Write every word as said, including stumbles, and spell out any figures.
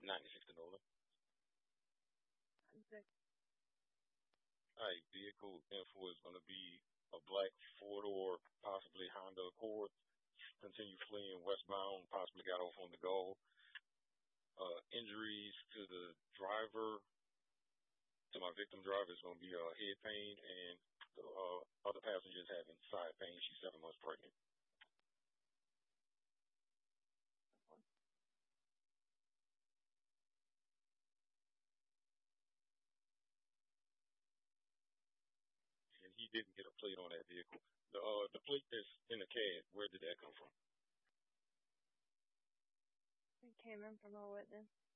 ninety-six to Nolan. The All right, vehicle info is going to be a black four-door, possibly Honda Accord. Continue fleeing westbound, possibly got off on the go. Uh, injuries to the driver, to my victim driver, is going to be uh, head pain, and the uh, other passengers having side pain. She's seven months pregnant. And he didn't get a plate on that vehicle. The uh, the plate that's in the cab, where did that come from? it came in from a witness.